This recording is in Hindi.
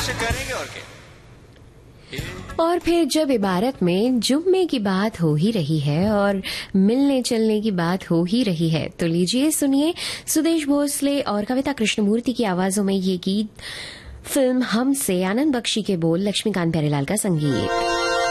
दर्शन करेंगे और क्या। और फिर जब इबारत में जुम्मे की बात हो ही रही है और मिलने चलने की बात हो ही रही है, तो लीजिए सुनिए सुदेश भोसले और कविता कृष्णमूर्ति की आवाजों में ये गीत, फिल्म हम से, आनंद बख्शी के बोल, लक्ष्मीकांत प्यारेलाल का संगीत।